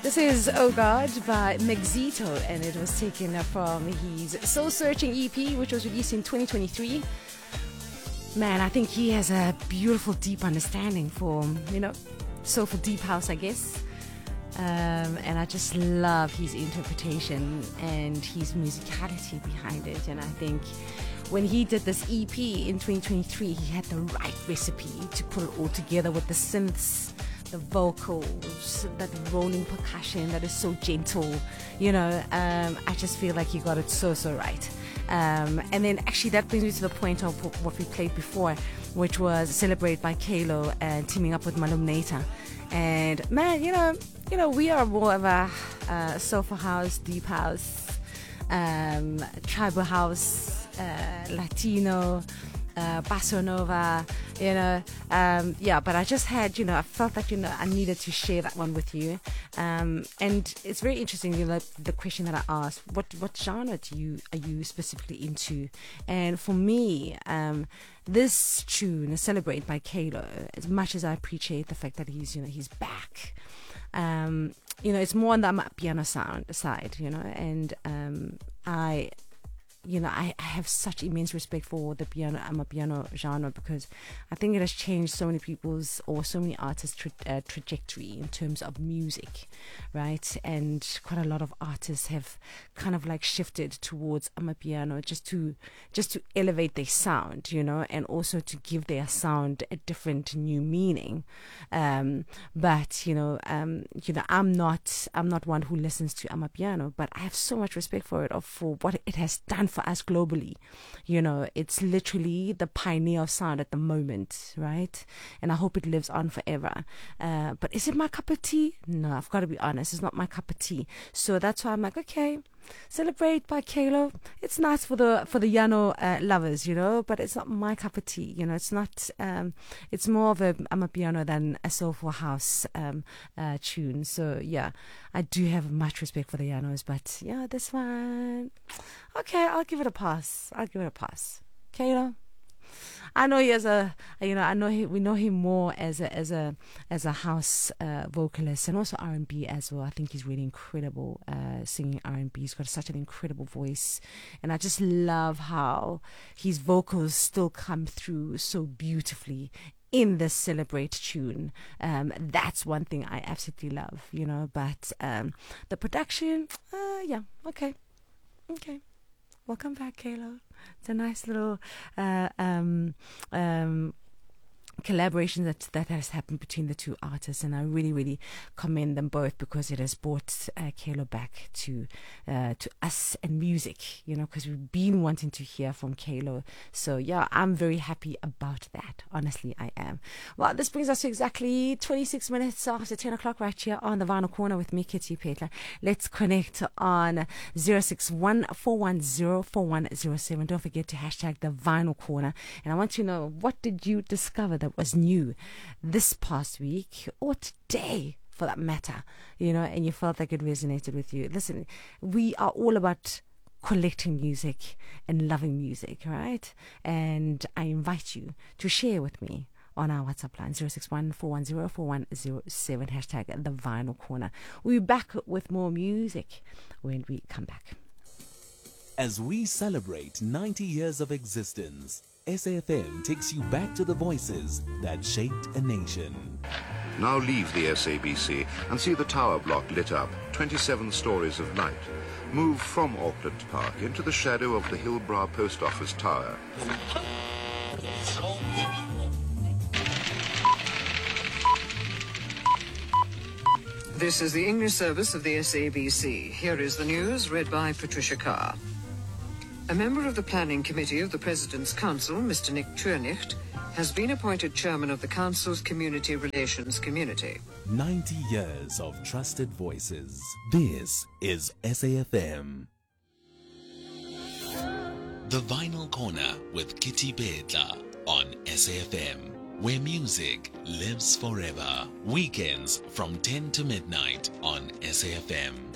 This is Oh God by Mexito, and it was taken from his Soul Searching EP, which was released in 2023. Man, I think he has a beautiful, deep understanding for, soulful deep house, I guess. And I just love his interpretation and his musicality behind it. And I think when he did this EP in 2023, he had the right recipe to put it all together with the synths, the vocals, that rolling percussion that is so gentle. I just feel like he got it so right. And then actually that brings me to the point of what we played before, which was Celebrate by Kalo and teaming up with Malumnata. And man, we are more of a soulful house, deep house, tribal house, Latino, Bossa Nova, but I just had, I felt like, I needed to share that one with you. And it's very interesting, the question that I asked, what genre are you specifically into? And for me, this tune, Celebrate by Kalo, as much as I appreciate the fact that he's back, it's more on the piano side, and I have such immense respect for the piano genre, because I think it has changed so many people's or so many artists' trajectory in terms of music, right? And quite a lot of artists have kind of like shifted towards piano just to elevate their sound, and also to give their sound a different new meaning. But I'm not one who listens to piano, but I have so much respect for it, for what it has done for us globally. It's literally the pioneer of sound at the moment, right? And I hope it lives on forever. But is it my cup of tea? No, I've got to be honest, it's not my cup of tea. So that's why I'm like, okay, Celebrate by Kalo. It's nice for the Yano lovers, but it's not my cup of tea. It's not. It's more of a piano than a soulful house tune. So yeah, I do have much respect for the Yanos, but yeah, this one, okay, I'll give it a pass. Kalo. I know he has we know him more as a house vocalist, and also R&B as well. I think he's really incredible singing R&B. He's got such an incredible voice, and I just love how his vocals still come through so beautifully in the Celebrate tune. That's one thing I absolutely love, but the production, okay. Welcome back, Kalo. It's a nice little collaboration that has happened between the two artists, and I really, really commend them both, because it has brought Kalo back to us and music, because we've been wanting to hear from Kalo. So yeah, I'm very happy about that. Honestly, I am. Well, this brings us to exactly 26 minutes after 10 o'clock right here on the Vinyl Corner with me, Kitty Petla. Let's connect on 061-410-4107. Don't forget to hashtag the Vinyl Corner, and I want to know, what did you discover that was new this past week, or today for that matter, and you felt like it resonated with you? Listen, we are all about collecting music and loving music, right? And I invite you to share with me on our WhatsApp line, 061-410-4107, hashtag the Vinyl Corner. We'll be back with more music when we come back. As we celebrate 90 years of existence, SAFM takes you back to the voices that shaped a nation. Now leave the SABC and see the tower block lit up, 27 stories of light. Move from Auckland Park into the shadow of the Hillbrow Post Office Tower. This is the English service of the SABC. Here is the news, read by Patricia Carr. A member of the Planning Committee of the President's Council, Mr. Nick Turnich, has been appointed chairman of the Council's Community Relations Community. 90 years of trusted voices. This is SAFM. The Vinyl Corner with Kitty Petla on SAFM, where music lives forever. Weekends from 10 to midnight on SAFM.